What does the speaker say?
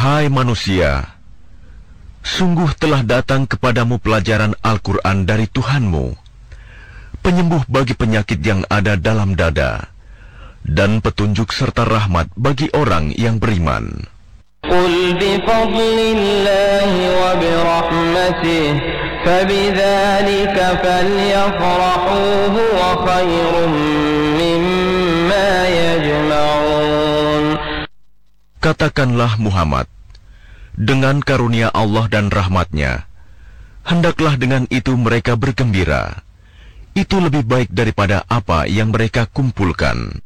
Hai manusia, sungguh telah datang kepadamu pelajaran Al-Quran dari Tuhanmu, penyembuh bagi penyakit yang ada dalam dada, dan petunjuk serta rahmat bagi orang yang beriman. Qul bifadlillahi wa birahmatih fabidzalika falyafrahu huwa khairum mimma yajma'un. Katakanlah Muhammad, dengan karunia Allah dan rahmatnya, hendaklah dengan itu mereka bergembira. Itu lebih baik daripada apa yang mereka kumpulkan.